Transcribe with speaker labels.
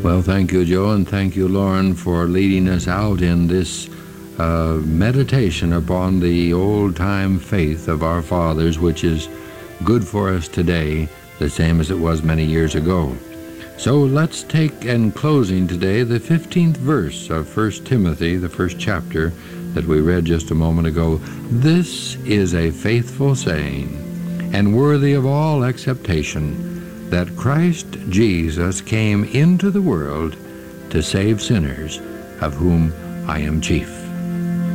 Speaker 1: Well, thank you, Joe, and thank you, Lauren, for leading us out in this meditation upon the old-time faith of our fathers, which is good for us today, the same as it was many years ago. So let's take, in closing today, the 15th verse of 1 Timothy, the first chapter that we read just a moment ago. This is a faithful saying, and worthy of all acceptation, that Christ Jesus came into the world to save sinners, of whom I am chief.